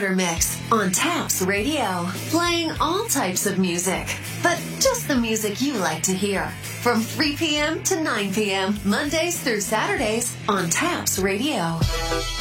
Starter Mix on Taps Radio. Playing all types of music, but just the music you like to hear. From 3 p.m. to 9 p.m., Mondays through Saturdays on Taps Radio.